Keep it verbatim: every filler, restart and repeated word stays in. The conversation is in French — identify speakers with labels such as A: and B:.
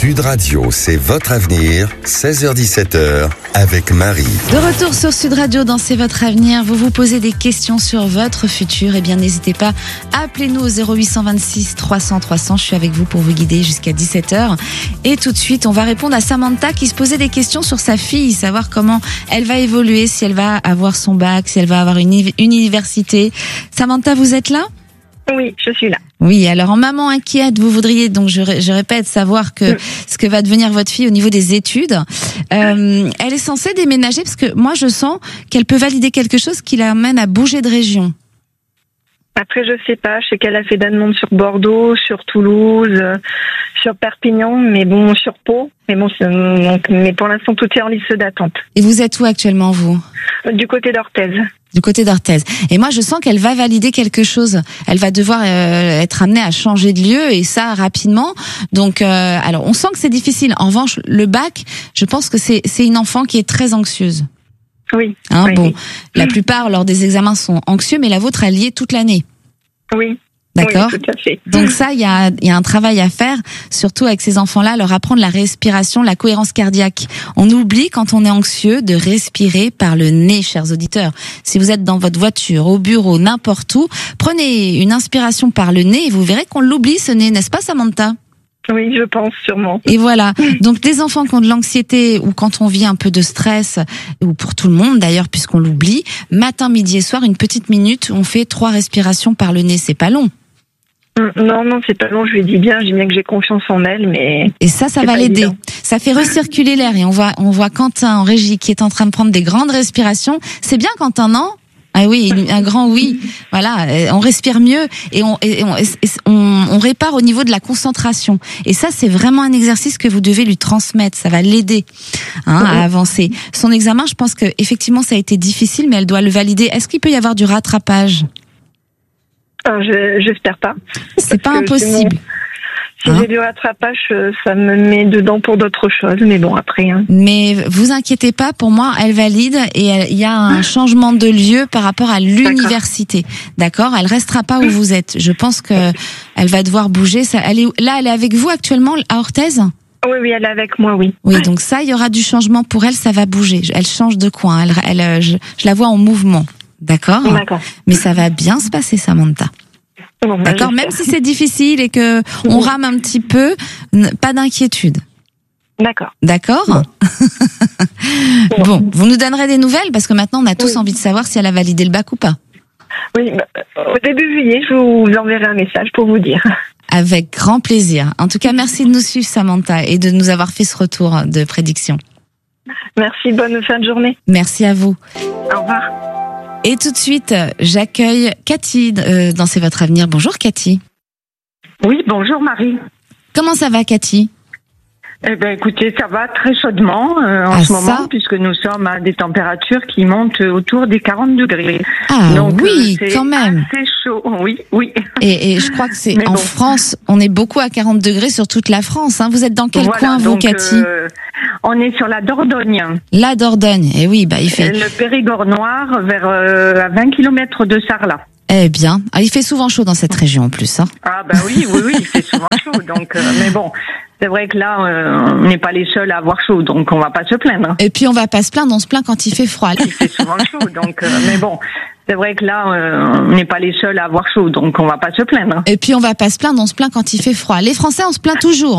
A: Sud Radio, c'est votre avenir, seize heures dix-sept heures, avec Marie.
B: De retour sur Sud Radio dans C'est votre avenir, vous vous posez des questions sur votre futur, eh bien n'hésitez pas, appelez-nous au zéro huit cent vingt-six trois cents trois cents, je suis avec vous pour vous guider jusqu'à dix-sept heures. Et tout de suite, on va répondre à Samantha qui se posait des questions sur sa fille, savoir comment elle va évoluer, si elle va avoir son bac, si elle va avoir une université. Samantha, vous êtes là ?
C: Oui, je suis là.
B: Oui, alors en maman inquiète, vous voudriez, donc je, je répète, savoir que ce que va devenir votre fille au niveau des études. Euh, elle est censée déménager parce que moi je sens qu'elle peut valider quelque chose qui l'amène à bouger de région.
C: Après, je sais pas, je sais qu'elle a fait des demandes sur Bordeaux, sur Toulouse, euh, sur Perpignan, mais bon, sur Pau. Mais bon, c'est, donc, mais pour l'instant, tout est en liste d'attente.
B: Et vous êtes où actuellement, vous ?
C: Du côté d'Orthez.
B: Du côté d'Orthez. Et moi, je sens qu'elle va valider quelque chose. Elle va devoir euh, être amenée à changer de lieu et ça rapidement. Donc, euh, alors, on sent que c'est difficile. En revanche, le bac, je pense que c'est c'est une enfant qui est très anxieuse.
C: Oui.
B: Hein,
C: oui
B: bon,
C: oui.
B: La plupart lors des examens sont anxieux, mais la vôtre a lié toute l'année.
C: Oui.
B: D'accord.
C: Oui, tout à fait.
B: Donc ça, il y a, il y a un travail à faire, surtout avec ces enfants-là, leur apprendre la respiration, la cohérence cardiaque. On oublie quand on est anxieux de respirer par le nez, chers auditeurs. Si vous êtes dans votre voiture, au bureau, n'importe où, prenez une inspiration par le nez et vous verrez qu'on l'oublie ce nez, n'est-ce pas, Samantha ?
C: Oui, je pense sûrement.
B: Et voilà. Donc des enfants qui ont de l'anxiété ou quand on vit un peu de stress, ou pour tout le monde d'ailleurs puisqu'on l'oublie, matin, midi et soir, une petite minute, on fait trois respirations par le nez, c'est pas long.
C: Non, non, c'est pas long, je lui dis bien, je dis bien que j'ai confiance en elle, mais...
B: Et ça, ça va l'aider. Évident. Ça fait recirculer l'air et on voit, on voit Quentin en régie qui est en train de prendre des grandes respirations. C'est bien, Quentin, non ? Ah oui, un grand oui. Voilà, on respire mieux et on, et on, et on, on répare au niveau de la concentration. Et ça, c'est vraiment un exercice que vous devez lui transmettre. Ça va l'aider hein, à avancer. Son examen, je pense que effectivement, ça a été difficile, mais elle doit le valider. Est-ce qu'il peut y avoir du rattrapage ?
C: Ah, je, j'espère pas.
B: C'est pas impossible.
C: Si hein j'ai du rattrapage, ça me met dedans pour d'autres choses, mais bon, après... Hein.
B: Mais vous inquiétez pas, pour moi, elle valide et il y a un changement de lieu par rapport à l'université. D'accord, D'accord Elle restera pas où vous êtes. Je pense que elle va devoir bouger. Ça, elle est, là, elle est avec vous actuellement à Orthez ?
C: Oui, oui, elle est avec moi, oui.
B: Oui, donc ça, il y aura du changement pour elle, ça va bouger. Elle change de coin, elle, elle, je, je la vois en mouvement. D'accord ?
C: D'accord.
B: Mais ça va bien se passer, Samantha.
C: Bon, bah,
B: D'accord, même si c'est difficile et que on rame un petit peu, pas d'inquiétude.
C: D'accord.
B: D'accord. Bon. bon, vous nous donnerez des nouvelles parce que maintenant on a tous oui. envie de savoir si elle a validé le bac ou pas.
C: Oui, bah, au début juillet, je vous enverrai un message pour vous dire.
B: Avec grand plaisir. En tout cas, merci de nous suivre, Samantha, et de nous avoir fait ce retour de prédiction.
C: Merci, bonne fin de journée.
B: Merci à vous.
C: Au revoir.
B: Et tout de suite, j'accueille Cathy euh, dans C'est votre avenir. Bonjour Cathy.
D: Oui, bonjour Marie.
B: Comment ça va Cathy ?
D: Eh ben, écoutez, ça va très chaudement euh, en
B: ah,
D: ce moment,
B: ça
D: puisque nous sommes à des températures qui montent autour des quarante degrés.
B: Ah
D: Donc,
B: oui,
D: euh, c'est
B: quand même.
D: C'est chaud, oui, oui.
B: Et, et je crois que c'est
D: Mais
B: en
D: bon.
B: France, on est beaucoup à quarante degrés sur toute la France. Hein. Vous êtes dans quel
D: voilà,
B: coin, vous,
D: donc,
B: Cathy ?
D: euh, On est sur la Dordogne.
B: La Dordogne, et oui, bah il fait.
D: Le Périgord noir, vers euh, à vingt kilomètres de Sarlat.
B: Eh bien, ah, il fait souvent chaud dans cette région en plus. Hein.
D: Ah bah oui, oui, oui, il fait souvent chaud. Donc, euh, mais bon. C'est vrai que là, euh, on n'est pas les seuls à avoir chaud, donc on va pas se plaindre.
B: Et puis on va pas se plaindre, on se plaint quand il fait froid.
D: Il fait souvent chaud, donc. Euh, mais bon, c'est vrai que là, euh, on n'est pas les seuls à avoir chaud, donc on va pas se plaindre.
B: Et puis on va pas se plaindre, on se plaint quand il fait froid. Les Français, on se plaint toujours.